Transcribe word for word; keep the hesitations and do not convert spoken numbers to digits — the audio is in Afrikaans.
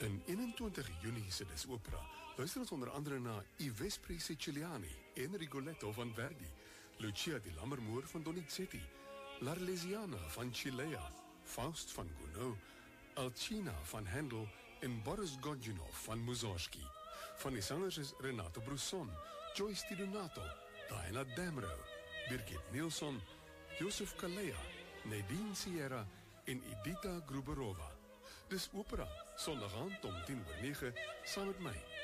In eenentwintig Junie se Dis Opera luister ons onder andere na I Vespri Siciliani en Rigoletto van Verdi, Lucia di Lammermoor van Donizetti, L'Arlesiana van Cilea, Faust van Gounod, Alcina van Handel en Boris Godunov van Mussorgsky. Van die sangers is Renato Brusson, Joyce Di Donato, Diana Damrau, Birgit Nilsson, Josef Kalea, Nadine Sierra en Edita Gruberova. Dis Opera, Sondag aand om tien oor nege, saam met my,